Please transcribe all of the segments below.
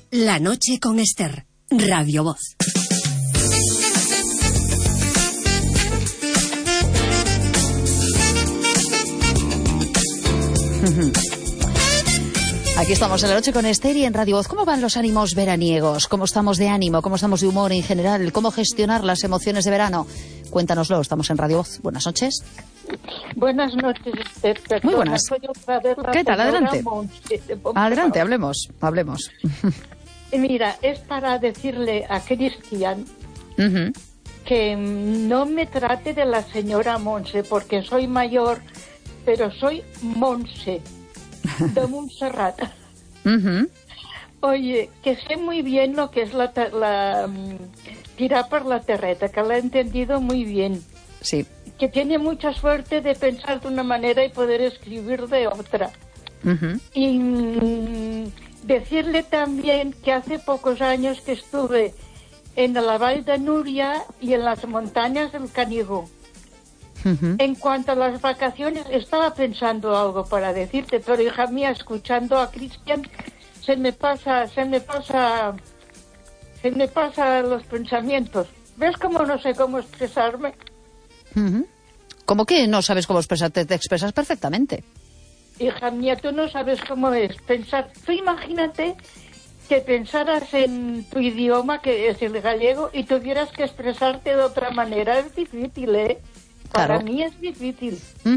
La noche con Esther, Radio Voz. Aquí estamos en La noche con Esther y en Radio Voz. ¿Cómo van los ánimos veraniegos? ¿Cómo estamos de ánimo? ¿Cómo estamos de humor en general? ¿Cómo gestionar las emociones de verano? Cuéntanoslo, estamos en Radio Voz. Buenas noches. Buenas noches, Esther. Perdona, muy buenas. ¿Qué tal? Adelante. Adelante, hablemos. Mira, es para decirle a Cristian que no me trate de la señora Monse, porque soy mayor, pero soy Monse de Montserrat. Oye, que sé muy bien lo que es la tirar por la terreta, que la he entendido muy bien. Sí. Que tiene mucha suerte de pensar de una manera y poder escribir de otra. Y decirle también que hace pocos años que estuve en la Vall de Núria y en las montañas del Canigó. En cuanto a las vacaciones, estaba pensando algo para decirte, pero hija mía, escuchando a Cristian, se me pasa los pensamientos. ¿Ves cómo no sé cómo expresarme? ¿Cómo que no sabes cómo expresarte? Te expresas perfectamente. Hija mía, tú no sabes cómo es pensar. Tú imagínate que pensaras en tu idioma, que es el gallego, y tuvieras que expresarte de otra manera. Es difícil, ¿eh? Claro. Para mí es difícil.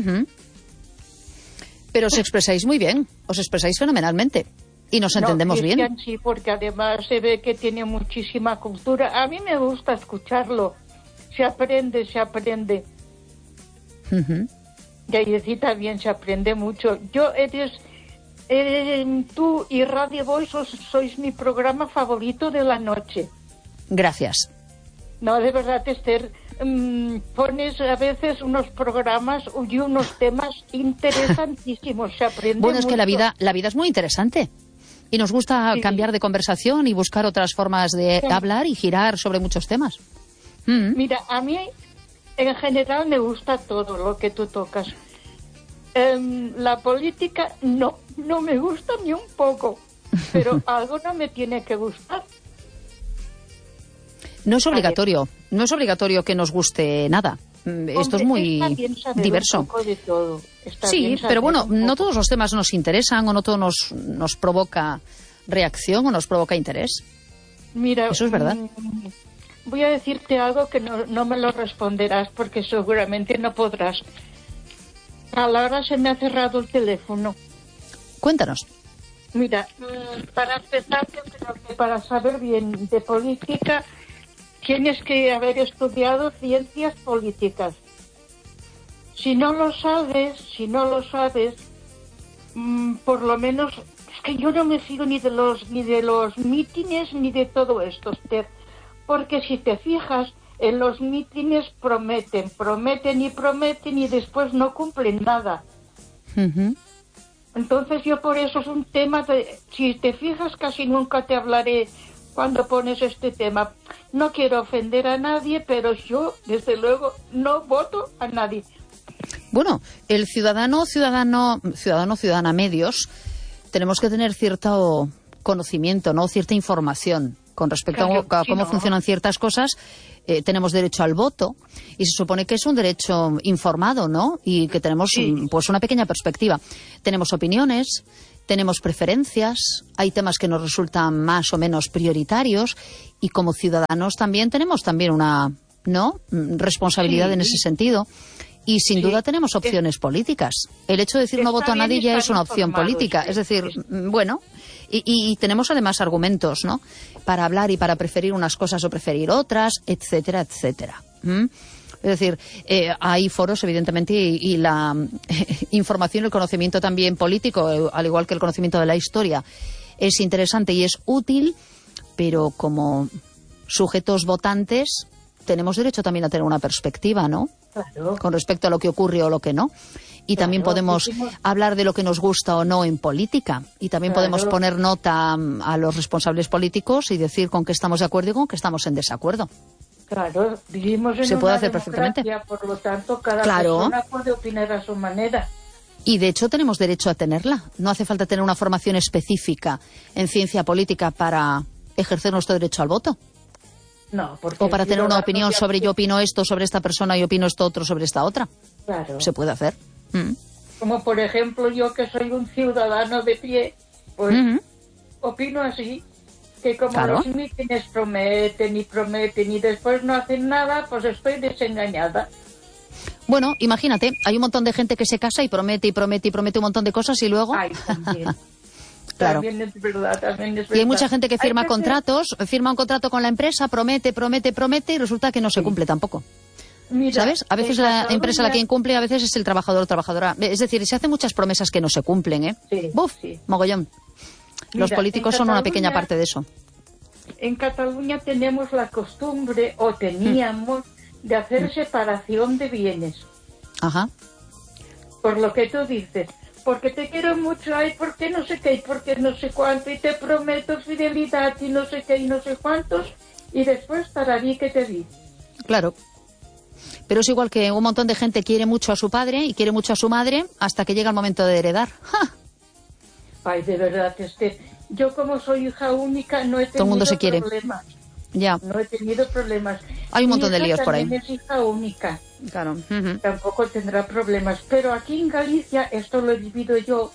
Pero os expresáis muy bien, os expresáis fenomenalmente. Y nos entendemos bien. Sí, porque además se ve que tiene muchísima cultura. A mí me gusta escucharlo. Se aprende. Y ahí sí también se aprende mucho. Tú y Radio Voice sois mi programa favorito de la noche. Gracias. No, de verdad, Esther, pones a veces unos programas y unos temas interesantísimos. Se aprende Bueno, es mucho. que la vida es muy interesante. Y nos gusta cambiar de conversación y buscar otras formas de hablar y girar sobre muchos temas. Mira, a mí en general me gusta todo lo que tú tocas. La política no me gusta ni un poco, pero algo no me tiene que gustar. No es obligatorio que nos guste nada. Esto es muy diverso. Un poco de todo. Sí, pero bueno, no todos los temas nos interesan o no todo nos provoca reacción o nos provoca interés. Mira, eso es verdad. Voy a decirte algo que no me lo responderás porque seguramente no podrás. A la hora se me ha cerrado el teléfono. Cuéntanos. Mira, para empezar, yo creo que para saber bien de política tienes que haber estudiado ciencias políticas. Si no lo sabes, por lo menos, es que yo no me fío ni de los mítines ni de todo esto, Esther. Porque si te fijas, en los mítines prometen y después no cumplen nada. Entonces yo por eso es un tema, si te fijas casi nunca te hablaré cuando pones este tema. No quiero ofender a nadie, pero yo desde luego no voto a nadie. Bueno, el ciudadana medios, tenemos que tener cierto conocimiento, ¿no? Cierta información con respecto a cómo funcionan ciertas cosas. Tenemos derecho al voto y se supone que es un derecho informado, ¿no? Y que tenemos pues una pequeña perspectiva. Tenemos opiniones, tenemos preferencias, hay temas que nos resultan más o menos prioritarios y como ciudadanos también tenemos una responsabilidad en ese sentido. Y sin duda tenemos opciones políticas. El hecho de decir no voto a nadie ya es una opción política. Es decir, bueno, y tenemos además argumentos, ¿no? Para hablar y para preferir unas cosas o preferir otras, etcétera, etcétera. Es decir, hay foros, evidentemente, y la información, el conocimiento también político, al igual que el conocimiento de la historia, es interesante y es útil, pero como sujetos votantes tenemos derecho también a tener una perspectiva, ¿no? Claro. Con respecto a lo que ocurre o lo que no. Y también podemos hablar de lo que nos gusta o no en política. Y también podemos poner nota a los responsables políticos y decir con qué estamos de acuerdo y con qué estamos en desacuerdo. Claro, vivimos en se puede una hacer perfectamente. Por lo tanto, cada persona puede opinar a su manera. Y de hecho tenemos derecho a tenerla. No hace falta tener una formación específica en ciencia política para ejercer nuestro derecho al voto. No, porque o para tener una opinión sobre yo opino esto sobre esta persona y opino esto otro sobre esta otra. Claro. Se puede hacer. Como por ejemplo yo que soy un ciudadano de pie, pues opino así, que como los mítines prometen y después no hacen nada, pues estoy desengañada. Bueno, imagínate, hay un montón de gente que se casa y promete un montón de cosas y luego... Ay, también. Claro. También es verdad. Y hay mucha gente que firma contratos, firma un contrato con la empresa, promete y resulta que no se cumple tampoco. Mira, ¿sabes? A veces la empresa la que incumple, a veces es el trabajador o trabajadora. Es decir, se hacen muchas promesas que no se cumplen, ¿eh? Sí, ¡Buf! Sí. Mogollón. Los políticos son una pequeña parte de eso. En Cataluña tenemos la costumbre, o teníamos, de hacer separación de bienes. Ajá. Por lo que tú dices, porque te quiero mucho, ay, porque no sé qué, y porque no sé cuánto, y te prometo fidelidad, y no sé qué, y no sé cuántos, y después tararí que te vi. Claro. Pero es igual que un montón de gente quiere mucho a su padre y quiere mucho a su madre hasta que llega el momento de heredar. ¡Ja! Ay, de verdad, yo como soy hija única no he tenido todo el mundo se quiere. Problemas. Ya. No he tenido problemas. Hay un montón de líos por ahí. Mi hija también es hija única. Claro. Tampoco tendrá problemas. Pero aquí en Galicia, esto lo he vivido yo,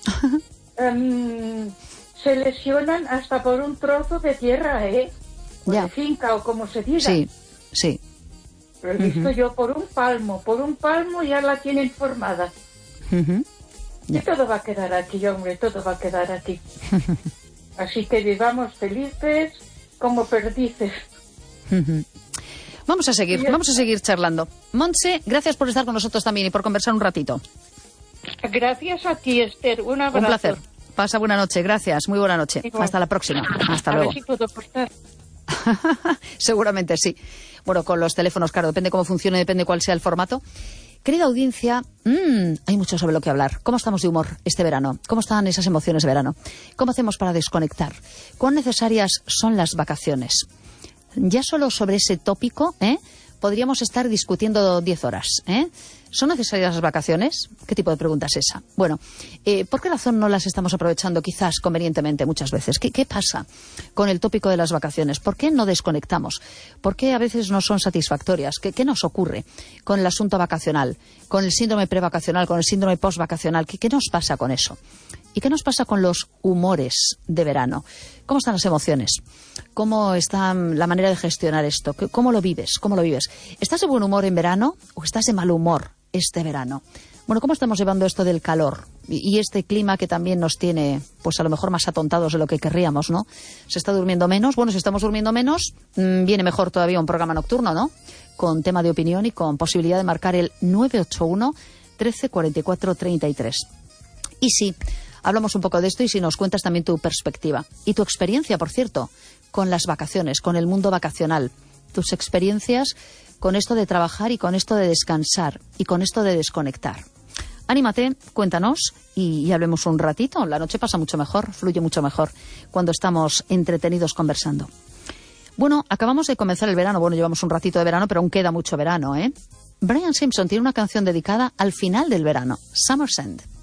se lesionan hasta por un trozo de tierra, o de finca, o como se diga. Sí, sí. Lo he visto yo por un palmo ya la tienen formada. Y todo va a quedar aquí, hombre, todo va a quedar aquí. Así que vivamos felices como perdices. Vamos a seguir charlando. Montse, gracias por estar con nosotros también y por conversar un ratito. Gracias a ti, Esther. Un abrazo. Un placer. Pasa buena noche. Gracias. Muy buena noche. Igual. Hasta la próxima. Hasta luego. A ver si puedo portar. Seguramente sí. Bueno, con los teléfonos, claro, depende cómo funcione, depende cuál sea el formato. Querida audiencia, hay mucho sobre lo que hablar. ¿Cómo estamos de humor este verano? ¿Cómo están esas emociones de verano? ¿Cómo hacemos para desconectar? ¿Cuán necesarias son las vacaciones? Ya solo sobre ese tópico, podríamos estar discutiendo 10 horas, ¿Son necesarias las vacaciones? ¿Qué tipo de pregunta es esa? Bueno, ¿por qué razón no las estamos aprovechando quizás convenientemente muchas veces? ¿Qué pasa con el tópico de las vacaciones? ¿Por qué no desconectamos? ¿Por qué a veces no son satisfactorias? ¿Qué nos ocurre con el asunto vacacional? ¿Con el síndrome prevacacional? ¿Con el síndrome postvacacional? ¿Qué nos pasa con eso? ¿Y qué nos pasa con los humores de verano? ¿Cómo están las emociones? ¿Cómo está la manera de gestionar esto? ¿Cómo lo vives? ¿Cómo lo vives? ¿Estás de buen humor en verano o estás de mal humor este verano? Bueno, ¿cómo estamos llevando esto del calor y este clima que también nos tiene, pues a lo mejor más atontados de lo que querríamos, ¿no? ¿Se está durmiendo menos? Bueno, si estamos durmiendo menos, viene mejor todavía un programa nocturno, ¿no? Con tema de opinión y con posibilidad de marcar el 981 13 44 33. Y sí, hablamos un poco de esto y si nos cuentas también tu perspectiva y tu experiencia, por cierto, con las vacaciones, con el mundo vacacional, tus experiencias con esto de trabajar y con esto de descansar y con esto de desconectar. Anímate, cuéntanos y hablemos un ratito. La noche pasa mucho mejor, fluye mucho mejor cuando estamos entretenidos conversando. Bueno, acabamos de comenzar el verano. Bueno, llevamos un ratito de verano, pero aún queda mucho verano, Brian Simpson tiene una canción dedicada al final del verano, Summer's End.